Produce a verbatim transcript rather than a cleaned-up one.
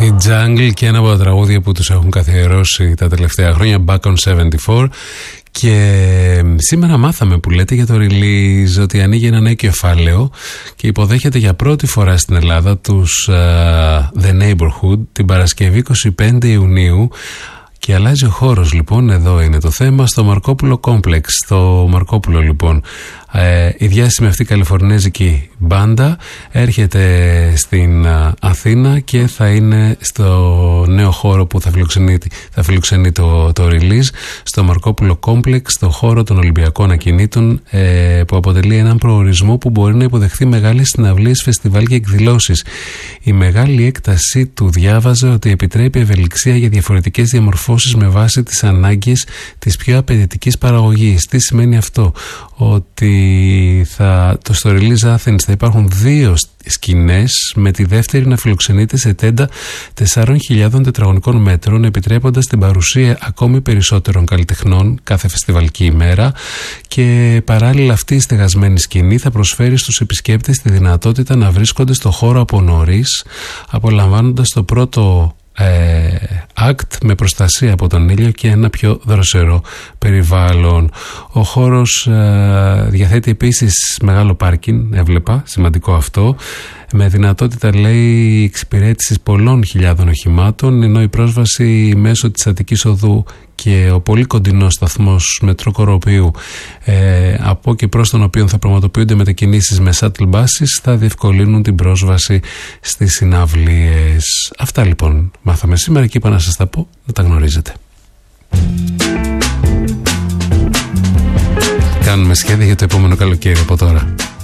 Η Jungle και ένα από τα τραγούδια που τους έχουν καθιερώσει τα τελευταία χρόνια, Back on εβδομήντα τέσσερα. Και σήμερα μάθαμε που λέτε για το release ότι ανοίγει ένα νέο κεφάλαιο και υποδέχεται για πρώτη φορά στην Ελλάδα τους uh, The Neighborhood την Παρασκευή είκοσι πέντε Ιουνίου. Και αλλάζει ο χώρος, λοιπόν, εδώ είναι το θέμα, στο Μαρκόπουλο Complex. Στο Μαρκόπουλο, λοιπόν, ε, η διάσημη αυτή καλιφορνέζικη μπάντα έρχεται στην α, Αθήνα και θα είναι στο νέο χώρο που θα φιλοξενεί, θα φιλοξενεί το, το release, στο Μαρκόπουλο Complex, στο χώρο των Ολυμπιακών Ακινήτων, ε, που αποτελεί έναν προορισμό που μπορεί να υποδεχθεί μεγάλες συναυλίες, φεστιβάλ και εκδηλώσεις. Η μεγάλη έκταση του διάβαζε ότι επιτρέπει ευελιξία για διαφορετικές διαμορφώσεις με βάση τις ανάγκες της πιο απαιτητικής παραγωγής. Τι σημαίνει αυτό? Ότι θα, το στο Release Athens θα υπάρχουν δύο σκηνές, με τη δεύτερη να φιλοξενείται σε τέντα τεσσάρων χιλιάδων τετραγωνικών μέτρων, επιτρέποντας την παρουσία ακόμη περισσότερων καλλιτεχνών κάθε φεστιβαλική ημέρα, και παράλληλα αυτή η στεγασμένη σκηνή θα προσφέρει στους επισκέπτες τη δυνατότητα να βρίσκονται στο χώρο από νωρίς, απολαμβάνοντας το πρώτο Ε, act με προστασία από τον ήλιο και ένα πιο δροσερό περιβάλλον. Ο χώρος ε, διαθέτει επίσης μεγάλο πάρκινγκ, έβλεπα, σημαντικό αυτό, με δυνατότητα, λέει, εξυπηρέτησης πολλών χιλιάδων οχημάτων, ενώ η πρόσβαση μέσω της Αττικής Οδού και ο πολύ κοντινός σταθμός μετρό Κοροπείου, ε, από και προς τον οποίο θα πραγματοποιούνται μετακινήσεις με shuttle buses, θα διευκολύνουν την πρόσβαση στις συναυλίες. Αυτά, λοιπόν, μάθαμε σήμερα και είπα να σας τα πω, να τα γνωρίζετε. Κάνουμε σχέδια για το επόμενο καλοκαίρι από τώρα.